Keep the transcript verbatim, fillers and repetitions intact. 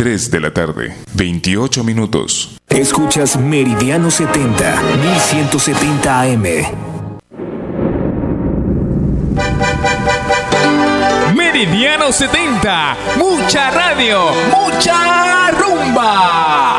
tres de la tarde, veintiocho minutos. Escuchas Meridiano setenta, mil ciento setenta A M. Meridiano setenta, mucha radio, mucha rumba.